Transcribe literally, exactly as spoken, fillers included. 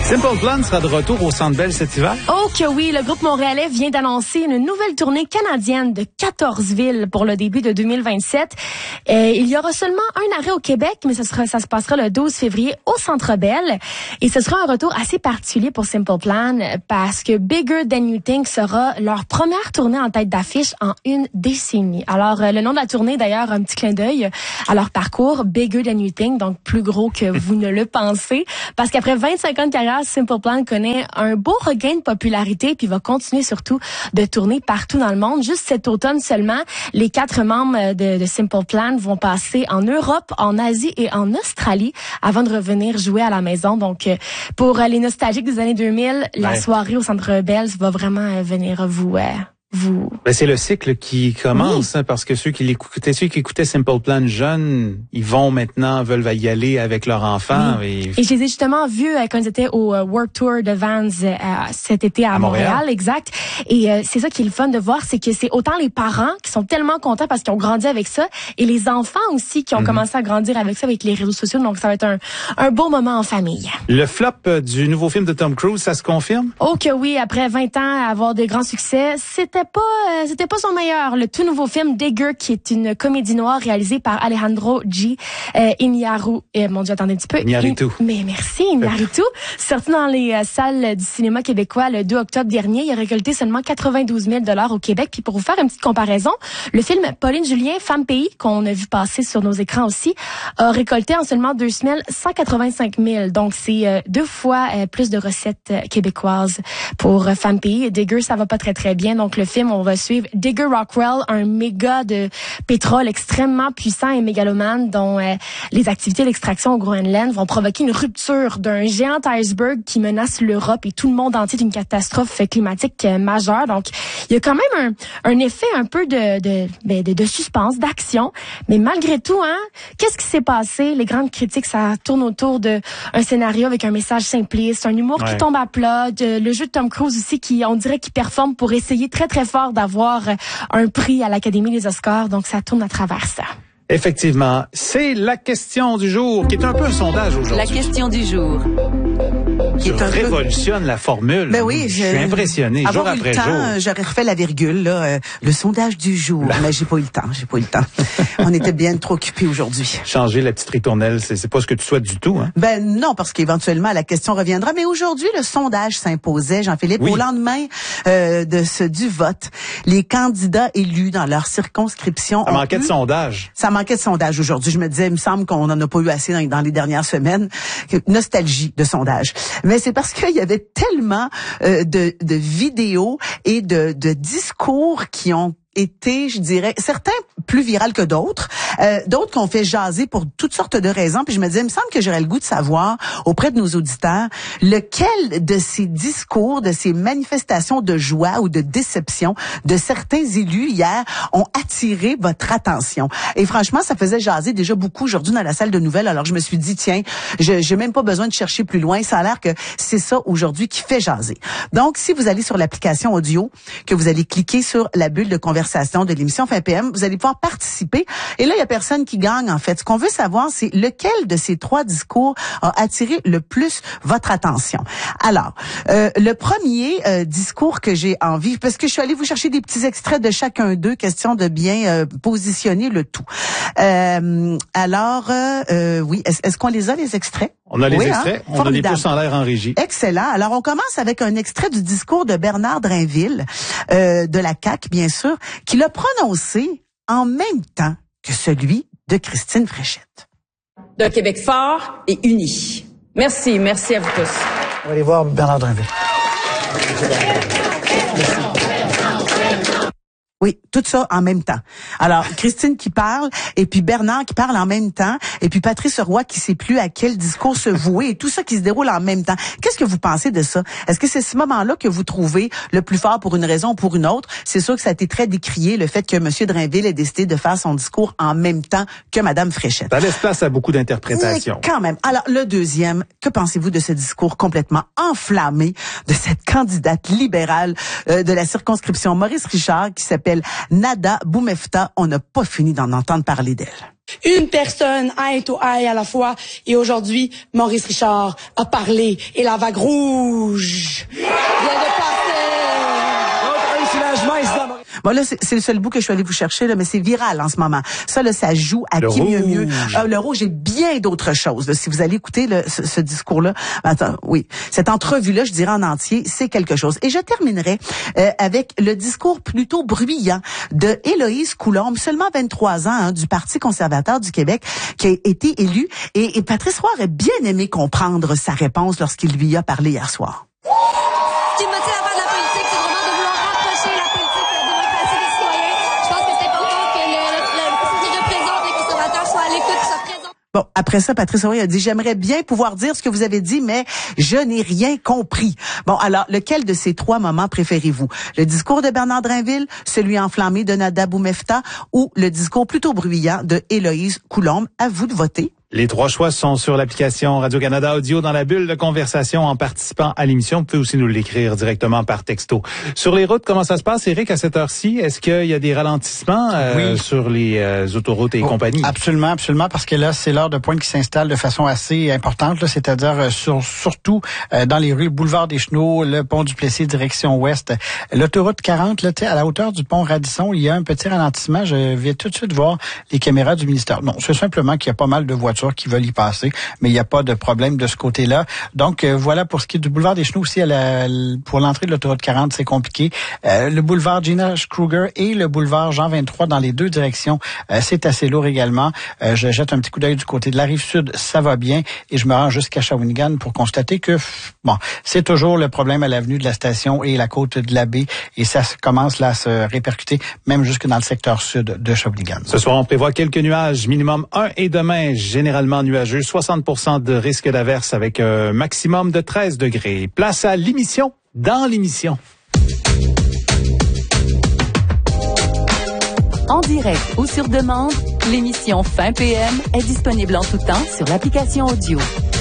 Simple Plan sera de retour au Centre Bell cet hiver? Oh que oui, le groupe montréalais vient d'annoncer une nouvelle tournée canadienne de quatorze villes pour le début de deux mille vingt-sept. Euh, il y aura seulement un arrêt au Québec, mais ça, sera, ça se passera le douze février au Centre Bell. Et ce sera un retour assez particulier pour Simple Plan parce que Bigger Than You Think sera leur première tournée en tête d'affiche en une décennie. Alors, euh, le nom de la tournée, d'ailleurs, un petit clin d'œil à leur parcours, Bigger Than You Think, donc plus gros que vous ne le pensez. Parce qu'après vingt-cinq ans de carrière, Simple Plan connaît un beau regain de popularité puis va continuer surtout de tourner partout dans le monde. Juste cet automne seulement, les quatre membres de, de Simple Plan vont passer en Europe, en Asie et en Australie avant de revenir jouer à la maison. Donc, pour les nostalgiques des années deux mille, la ouais. soirée au Centre Bell va vraiment venir vous... Euh, Vous... Ben, c'est le cycle qui commence, oui. hein, parce que ceux qui l'écoutaient, ceux qui écoutaient Simple Plan jeunes, ils vont maintenant, veulent y aller avec leurs enfants. Oui. Et... et je les ai justement vus euh, quand ils étaient au euh, World Tour de Vans euh, cet été à, à Montréal. Montréal, exact. Et euh, c'est ça qui est le fun de voir, c'est que c'est autant les parents qui sont tellement contents parce qu'ils ont grandi avec ça, et les enfants aussi qui ont mm-hmm. commencé à grandir avec ça, avec les réseaux sociaux. Donc ça va être un, un beau moment en famille. Le flop du nouveau film de Tom Cruise, ça se confirme? Oh que oui, après vingt ans à avoir de grands succès, c'était pas euh, c'était pas son meilleur. Le tout nouveau film Digger, qui est une comédie noire réalisée par Alejandro G. Euh, Iñárritu. Euh, mon Dieu, attendez un petit peu. Iñárritu. In... Mais merci, Iñárritu. Sorti dans les euh, salles du cinéma québécois le deux octobre dernier, il a récolté seulement quatre-vingt-douze mille dollars au Québec. Puis pour vous faire une petite comparaison, le film Pauline Julien, Femme Pays, qu'on a vu passer sur nos écrans aussi, a récolté en seulement deux semaines cent quatre-vingt-cinq mille. Donc c'est euh, deux fois euh, plus de recettes euh, québécoises pour euh, Femme Pays. Digger, ça va pas très très bien. Donc le film, on va suivre Digger Rockwell, un méga de pétrole extrêmement puissant et mégalomane dont euh, les activités d'extraction au Groenland vont provoquer une rupture d'un géant iceberg qui menace l'Europe et tout le monde entier d'une catastrophe climatique euh, majeure. Donc il y a quand même un, un effet un peu de de, de, de, de suspense, d'action, mais malgré tout, hein, qu'est-ce qui s'est passé? Les grandes critiques, ça tourne autour de un scénario avec un message simpliste, un humour ouais. qui tombe à plat, de, le jeu de Tom Cruise aussi qui, on dirait, qui performe pour essayer très très fort d'avoir un prix à l'Académie des Oscars. Donc ça tourne à travers ça. Effectivement, c'est la question du jour, qui est un peu un sondage aujourd'hui. La question du jour. Qui est un révolutionne peu... la formule. Ben oui, je, je suis impressionné jour après jour. jour. J'aurais refait la virgule, là, euh, le sondage du jour, là. Mais j'ai pas eu le temps, j'ai pas eu le temps. On était bien trop occupés aujourd'hui. Changer la petite ritournelle, c'est, c'est pas ce que tu souhaites du tout, hein? Ben non, parce qu'éventuellement la question reviendra. Mais aujourd'hui, le sondage s'imposait, Jean-Philippe, oui. Au lendemain euh, de ce du vote, les candidats élus dans leur circonscription. Ça manquait eu... de sondage. Ça manquait de sondage aujourd'hui. Je me disais, il me semble qu'on en a pas eu assez dans, dans les dernières semaines. Nostalgie de sondage. Mais c'est parce qu'il y avait tellement euh, de, de vidéos et de, de discours qui ont été, je dirais, certains plus virales que d'autres, euh, d'autres qu'on fait jaser pour toutes sortes de raisons. Puis je me disais, il me semble que j'aurais le goût de savoir auprès de nos auditeurs lequel de ces discours, de ces manifestations de joie ou de déception de certains élus hier ont attiré votre attention. Et franchement, ça faisait jaser déjà beaucoup aujourd'hui dans la salle de nouvelles. Alors je me suis dit, tiens, je j'ai même pas besoin de chercher plus loin. Ça a l'air que c'est ça aujourd'hui qui fait jaser. Donc, si vous allez sur l'application audio, que vous allez cliquer sur la bulle de conversation de l'émission Fin P M, vous allez pouvoir participer. Et là, il y a personne qui gagne, en fait. Ce qu'on veut savoir, c'est lequel de ces trois discours a attiré le plus votre attention. Alors, euh, le premier euh, discours que j'ai envie, parce que je suis allée vous chercher des petits extraits de chacun d'eux, question de bien euh, positionner le tout. Euh, alors, euh, oui, est-ce, est-ce qu'on les a, les extraits? On a les oui, extraits, hein? On Formidable. A les pouces en l'air en régie. Excellent. Alors, on commence avec un extrait du discours de Bernard Drinville, euh, de la C A Q, bien sûr, qui l'a prononcé en même temps que celui de Christine Fréchette. D'un Québec fort et uni. Merci, merci à vous tous. On va aller voir Bernard Drinville. Oui, tout ça en même temps. Alors, Christine qui parle, et puis Bernard qui parle en même temps, et puis Patrice Roy qui sait plus à quel discours se vouer, et tout ça qui se déroule en même temps. Qu'est-ce que vous pensez de ça? Est-ce que c'est ce moment-là que vous trouvez le plus fort pour une raison ou pour une autre? C'est sûr que ça a été très décrié, le fait que M. Drinville ait décidé de faire son discours en même temps que Mme Fréchette. Ça laisse place à beaucoup d'interprétations. Mais quand même. Alors, le deuxième, que pensez-vous de ce discours complètement enflammé de cette candidate libérale euh, de la circonscription Maurice Richard qui s'appelle Nada Boumefta? On n'a pas fini d'en entendre parler d'elle. Une personne, eye to eye à la fois. Et aujourd'hui, Maurice Richard a parlé et la vague rouge vient de passer. Bon, là, c'est, c'est le seul bout que je suis allée vous chercher, là, mais c'est viral en ce moment. Ça, là, ça joue à le qui rouge. mieux mieux. Euh, le rouge et bien d'autres choses. Là. Si vous allez écouter là, ce, ce discours-là, attends, oui, cette entrevue-là, je dirais en entier, c'est quelque chose. Et je terminerai euh, avec le discours plutôt bruyant de Héloïse Coulombe, seulement vingt-trois ans, hein, du Parti conservateur du Québec, qui a été élu. Et, et Patrice Roy aurait bien aimé comprendre sa réponse lorsqu'il lui a parlé hier soir. Ce qui me motive à faire de la politique, c'est vraiment de vouloir rapprocher la politique de la démocratie des citoyens. Je pense que c'est important que le, le, le, ce qui représente les conservateurs soit à l'écoute, soit présent. Bon, après ça, Patrice Roy a dit, j'aimerais bien pouvoir dire ce que vous avez dit, mais je n'ai rien compris. Bon, alors, lequel de ces trois moments préférez-vous? Le discours de Bernard Drinville, celui enflammé de Nada Boumefta ou le discours plutôt bruyant de Héloïse Coulombe? À vous de voter. Les trois choix sont sur l'application Radio-Canada Audio dans la bulle de conversation en participant à l'émission. Vous pouvez aussi nous l'écrire directement par texto. Sur les routes, comment ça se passe, Éric, à cette heure-ci? Est-ce qu'il y a des ralentissements euh, oui. sur les euh, autoroutes et oh, compagnie? Absolument, absolument, parce que là, c'est l'heure de pointe qui s'installe de façon assez importante, là, c'est-à-dire euh, sur, surtout euh, dans les rues, le boulevard des Chenaux, le pont du Plessis, direction ouest. L'autoroute quarante, là, à la hauteur du pont Radisson, il y a un petit ralentissement. Je vais tout de suite voir les caméras du ministère. Non, c'est simplement qu'il y a pas mal de voitures qui veulent y passer, mais il n'y a pas de problème de ce côté-là. Donc, euh, voilà pour ce qui est du boulevard des Chenaux aussi, à la, pour l'entrée de l'autoroute quarante, c'est compliqué. Euh, le boulevard Gina Kruger et le boulevard Jean vingt-trois dans les deux directions, euh, c'est assez lourd également. Euh, je jette un petit coup d'œil du côté de la Rive-Sud, ça va bien, et je me rends jusqu'à Shawinigan pour constater que, bon, c'est toujours le problème à l'avenue de la Station et la côte de la Baie, et ça commence là à se répercuter, même jusque dans le secteur sud de Shawinigan. Ce soir, on prévoit quelques nuages, minimum un, et demain, généralement nuageux, soixante pour cent de risque d'averse avec un maximum de treize degrés. Place à l'émission, dans l'émission. En direct ou sur demande, l'émission Fin P M est disponible en tout temps sur l'application audio.